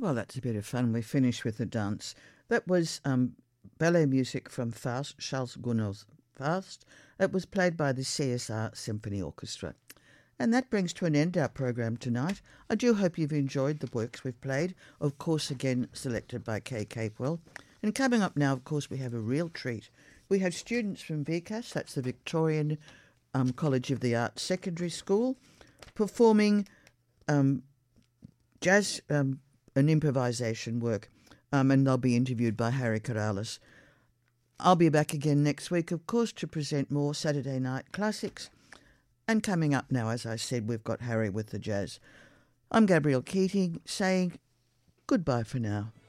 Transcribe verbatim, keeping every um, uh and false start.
Well, that's a bit of fun. We finish with a dance. That was um, ballet music from Faust, Charles Gounod's Faust. It was played by the C S R Symphony Orchestra. And that brings to an end our program tonight. I do hope you've enjoyed the works we've played, of course, again, selected by Kay Capewell. And coming up now, of course, we have a real treat. We have students from V C A S, that's the Victorian um, College of the Arts Secondary School, performing um, jazz um, and improvisation work, um, and they'll be interviewed by Harry Corrales. I'll be back again next week, of course, to present more Saturday Night Classics. And coming up now, as I said, we've got Harry with the jazz. I'm Gabrielle Keating saying goodbye for now.